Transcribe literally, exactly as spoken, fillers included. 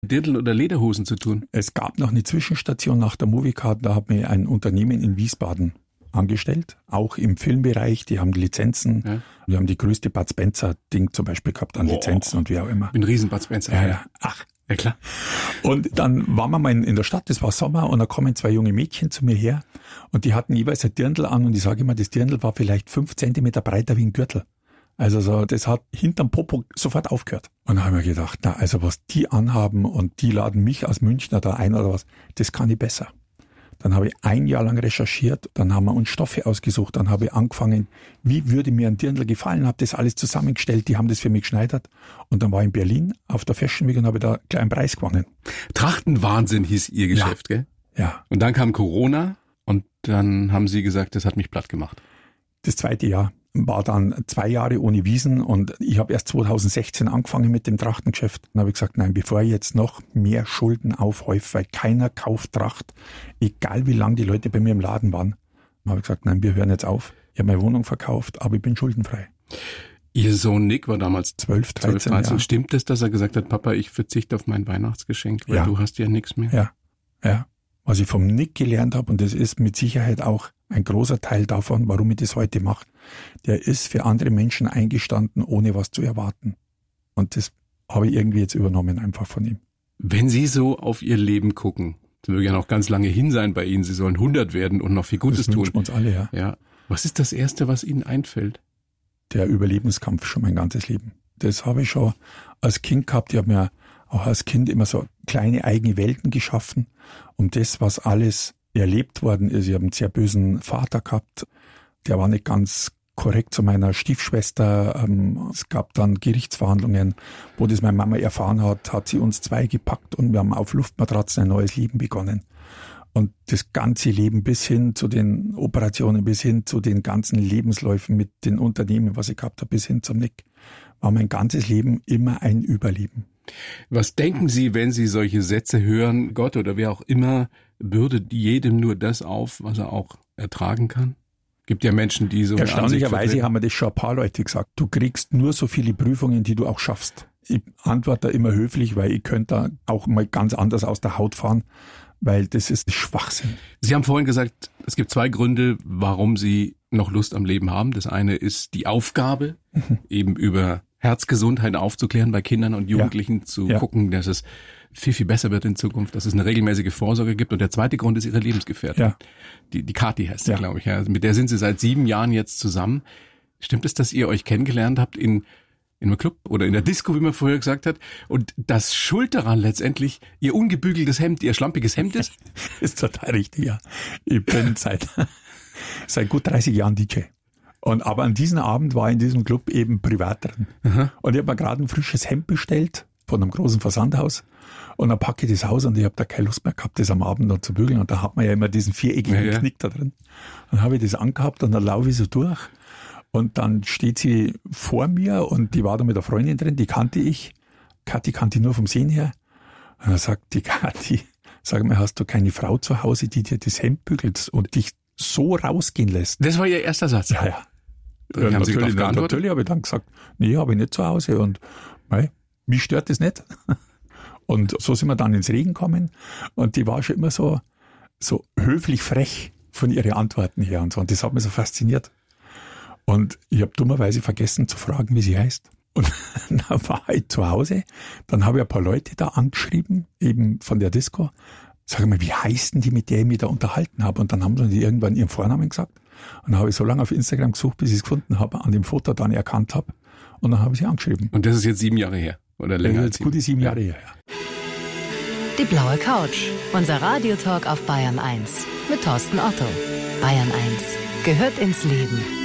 Dirndl oder Lederhosen zu tun? Es gab noch eine Zwischenstation nach der Moviecard, da hat mir ein Unternehmen in Wiesbaden angestellt, auch im Filmbereich, die haben Lizenzen, ja. Wir haben die größte Bud Spencer-Ding zum Beispiel gehabt an Boah. Lizenzen und wie auch immer. Ich bin ein riesen Bud Spencer. Ja, ja. Ach, ja klar. Und dann waren wir mal in der Stadt, das war Sommer, und da kommen zwei junge Mädchen zu mir her und die hatten jeweils ein Dirndl an und ich sage immer, das Dirndl war vielleicht fünf Zentimeter breiter wie ein Gürtel. Also so, das hat hinterm Popo sofort aufgehört. Und da habe ich mir gedacht, na, also was die anhaben und die laden mich als Münchner da ein oder was, das kann ich besser. Dann habe ich ein Jahr lang recherchiert, dann haben wir uns Stoffe ausgesucht, dann habe ich angefangen, wie würde mir ein Dirndl gefallen, habe das alles zusammengestellt, die haben das für mich geschneidert und dann war ich in Berlin auf der Fashion Week und habe da gleich einen Preis gewonnen. Trachtenwahnsinn hieß Ihr Geschäft, ja. gell? Ja. Und dann kam Corona und dann haben Sie gesagt, das hat mich platt gemacht. Das zweite Jahr war dann zwei Jahre ohne Wiesen und ich habe erst zweitausendsechzehn angefangen mit dem Trachtengeschäft. Dann habe ich gesagt, nein, bevor ich jetzt noch mehr Schulden aufhäufe, weil keiner kauft Tracht, egal wie lange die Leute bei mir im Laden waren, dann habe ich gesagt, nein, wir hören jetzt auf. Ich habe meine Wohnung verkauft, aber ich bin schuldenfrei. Ihr Sohn Nick war damals zwölf, dreizehn. zwölf, dreizehn. Ja. Stimmt es, dass er gesagt hat, Papa, ich verzichte auf mein Weihnachtsgeschenk, weil ja. du hast ja nichts mehr? Ja, ja. Was ich vom Nick gelernt habe, und das ist mit Sicherheit auch ein großer Teil davon, warum ich das heute mache, der ist für andere Menschen eingestanden, ohne was zu erwarten. Und das habe ich irgendwie jetzt übernommen, einfach von ihm. Wenn Sie so auf Ihr Leben gucken, das möge ja noch ganz lange hin sein bei Ihnen, Sie sollen hundert werden und noch viel Gutes das tun. Das wünschen wir uns alle, ja. ja. Was ist das Erste, was Ihnen einfällt? Der Überlebenskampf schon mein ganzes Leben. Das habe ich schon als Kind gehabt. Ich habe mir auch als Kind immer so kleine eigene Welten geschaffen, um das, was alles erlebt worden ist. Ich habe einen sehr bösen Vater gehabt, der war nicht ganz korrekt zu meiner Stiefschwester. Es gab dann Gerichtsverhandlungen, wo das meine Mama erfahren hat, hat sie uns zwei gepackt und wir haben auf Luftmatratzen ein neues Leben begonnen. Und das ganze Leben bis hin zu den Operationen, bis hin zu den ganzen Lebensläufen mit den Unternehmen, was ich gehabt habe, bis hin zum Nick, war mein ganzes Leben immer ein Überleben. Was denken Sie, wenn Sie solche Sätze hören, Gott oder wer auch immer bürdet jedem nur das auf, was er auch ertragen kann? Gibt ja Menschen, die so... Erstaunlicherweise haben mir das schon ein paar Leute gesagt. Du kriegst nur so viele Prüfungen, die du auch schaffst. Ich antworte da immer höflich, weil ich könnte da auch mal ganz anders aus der Haut fahren, weil das ist Schwachsinn. Sie haben vorhin gesagt, es gibt zwei Gründe, warum Sie noch Lust am Leben haben. Das eine ist die Aufgabe, mhm. eben über Herzgesundheit aufzuklären bei Kindern und Jugendlichen, ja. zu ja. gucken, dass es viel, viel besser wird in Zukunft, dass es eine regelmäßige Vorsorge gibt. Und der zweite Grund ist Ihre Lebensgefährtin. Ja. Die, die Kathi heißt sie, ja. glaube ich. Ja. Mit der sind Sie seit sieben Jahren jetzt zusammen. Stimmt es, dass ihr euch kennengelernt habt in, in einem Club oder in der Disco, wie man vorher gesagt hat? Und das Schuld daran letztendlich Ihr ungebügeltes Hemd, Ihr schlampiges Hemd ist? Ist total richtig, ja. Ich bin seit, seit gut dreißig Jahren D J. Und aber an diesem Abend war in diesem Club eben privat drin. Aha. Und ich habe mir gerade ein frisches Hemd bestellt von einem großen Versandhaus. Und dann packe ich das aus und ich habe da keine Lust mehr gehabt, das am Abend noch zu bügeln. Und da hat man ja immer diesen viereckigen ja, ja. Knick da drin. Dann habe ich das angehabt und dann laufe ich so durch. Und dann steht sie vor mir und die war da mit einer Freundin drin, die kannte ich. Kathi kannte ich nur vom Sehen her. Und dann sagt die Kathi, sag mal, hast du keine Frau zu Hause, die dir das Hemd bügelt und dich so rausgehen lässt? Das war Ihr erster Satz? Ja, ja. Ja, haben Sie natürlich, natürlich habe ich dann gesagt, nee, habe ich nicht zu Hause und mei, mich stört das nicht. Und so sind wir dann ins Regen gekommen und die war schon immer so, so höflich frech von ihren Antworten her und so und das hat mich so fasziniert. Und ich habe dummerweise vergessen zu fragen, wie sie heißt. Und dann war ich zu Hause, dann habe ich ein paar Leute da angeschrieben, eben von der Disco. Sag mal, wie heißen die, mit der ich mich da unterhalten habe? Und dann haben sie irgendwann ihren Vornamen gesagt. Und dann habe ich so lange auf Instagram gesucht, bis ich es gefunden habe, an dem Foto dann erkannt habe. Und dann habe ich sie angeschrieben. Und das ist jetzt sieben Jahre her? Oder länger? Das ist jetzt gute sieben Jahre her, ja. Die blaue Couch. Unser Radiotalk auf Bayern eins. Mit Thorsten Otto. Bayern eins gehört ins Leben.